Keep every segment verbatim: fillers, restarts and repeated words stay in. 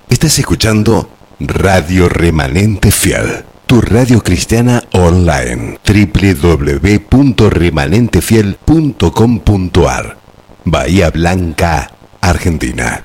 Estás escuchando Radio Remanente Fiel, tu radio cristiana online, doble u doble u doble u punto remanente fiel punto com punto a r, Bahía Blanca, Argentina.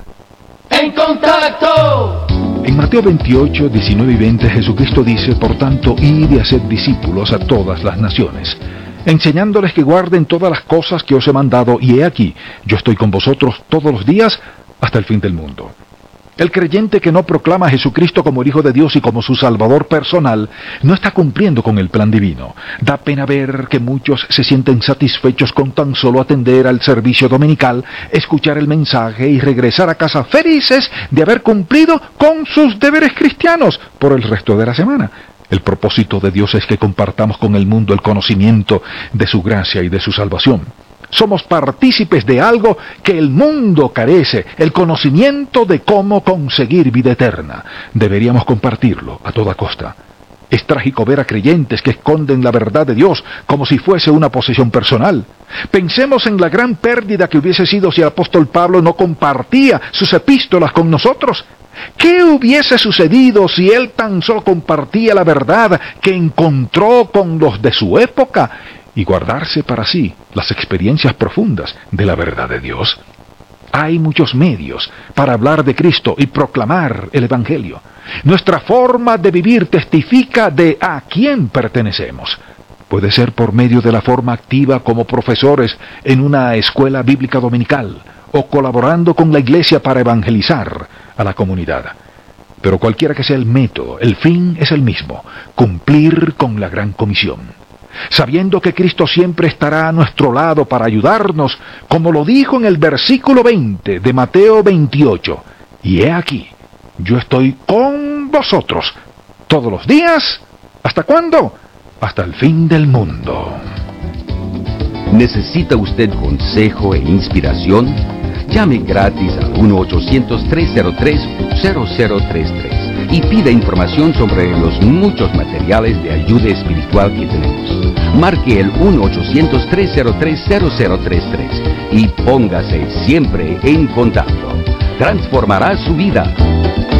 En contacto. En Mateo veintiocho, diecinueve y veinte, Jesucristo dice: por tanto, id y haced discípulos a todas las naciones, enseñándoles que guarden todas las cosas que os he mandado, y he aquí, yo estoy con vosotros todos los días hasta el fin del mundo. El creyente que no proclama a Jesucristo como el Hijo de Dios y como su Salvador personal, no está cumpliendo con el plan divino. Da pena ver que muchos se sienten satisfechos con tan solo atender al servicio dominical, escuchar el mensaje y regresar a casa felices de haber cumplido con sus deberes cristianos por el resto de la semana. El propósito de Dios es que compartamos con el mundo el conocimiento de su gracia y de su salvación. Somos partícipes de algo que el mundo carece, el conocimiento de cómo conseguir vida eterna. Deberíamos compartirlo a toda costa. Es trágico ver a creyentes que esconden la verdad de Dios como si fuese una posesión personal. Pensemos en la gran pérdida que hubiese sido si el apóstol Pablo no compartía sus epístolas con nosotros. ¿Qué hubiese sucedido si él tan solo compartía la verdad que encontró con los de su época y guardarse para sí las experiencias profundas de la verdad de Dios? Hay muchos medios para hablar de Cristo y proclamar el Evangelio. Nuestra forma de vivir testifica de a quién pertenecemos. Puede ser por medio de la forma activa como profesores en una escuela bíblica dominical o colaborando con la iglesia para evangelizar a la comunidad. Pero cualquiera que sea el método, el fin es el mismo: cumplir con la gran comisión. Sabiendo que Cristo siempre estará a nuestro lado para ayudarnos, como lo dijo en el versículo veinte de Mateo veintiocho. Y he aquí, yo estoy con vosotros todos los días. ¿Hasta cuándo? Hasta el fin del mundo. ¿Necesita usted consejo e inspiración? Llame gratis al uno ochocientos, tres cero tres, cero cero tres tres y pida información sobre los muchos materiales de ayuda espiritual que tenemos. Marque el uno ochocientos, tres cero tres, cero cero tres tres y póngase siempre en contacto. Transformará su vida.